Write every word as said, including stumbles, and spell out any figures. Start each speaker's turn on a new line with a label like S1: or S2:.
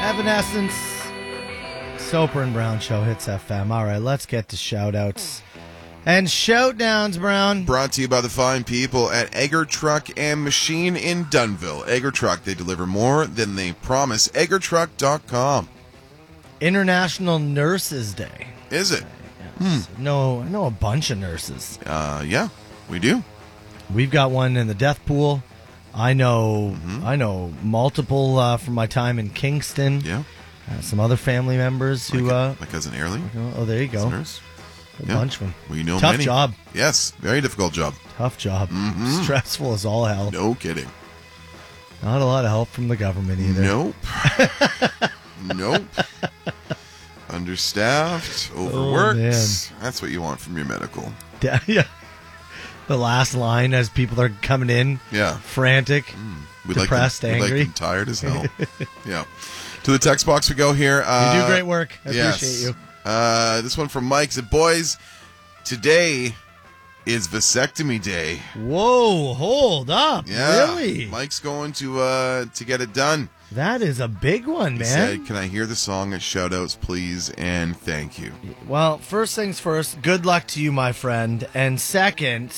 S1: Evanescence, Soper and Brown Show, Hits F M. All right, let's get to shout-outs and shout-downs, Brown.
S2: Brought to you by the fine people at Egger Truck and Machine in Dunnville. Egger Truck, they deliver more than they promise. egger truck dot com.
S1: International Nurses Day.
S2: Is it?
S1: Yes. Hmm. No, I know a bunch of nurses.
S2: Uh, yeah, we do.
S1: We've got one in the death pool. I know,
S2: Mm-hmm.
S1: I know multiple uh, from my time in Kingston.
S2: Yeah.
S1: Uh, some other family members who.
S2: My,
S1: uh,
S2: my cousin Airly.
S1: Oh, there you go.
S2: Nurse.
S1: A
S2: Yeah.
S1: bunch of them.
S2: We know
S1: Tough
S2: many.
S1: job.
S2: Yes, very difficult job.
S1: Tough job.
S2: Mm-hmm.
S1: Stressful as all hell.
S2: No kidding.
S1: Not a lot of help from the government either.
S2: Nope. Nope. Understaffed, overworked.
S1: Oh, man.
S2: That's what you want from your medical.
S1: Yeah. yeah. The last line as people are coming in.
S2: Yeah.
S1: Frantic.
S2: We'd
S1: depressed,
S2: like them,
S1: angry.
S2: We'd like them tired as hell. Yeah. To the text box we go here. Uh,
S1: You do great work. I
S2: yes.
S1: appreciate you.
S2: Uh, this one from Mike said, boys, today is vasectomy day.
S1: Whoa, hold up.
S2: Yeah.
S1: Really?
S2: Mike's going to uh, to get it done.
S1: That is a big one,
S2: He
S1: man.
S2: said, can I hear the song at shout-outs, please, and thank you.
S1: Well, first things first, good luck to you, my friend. And second,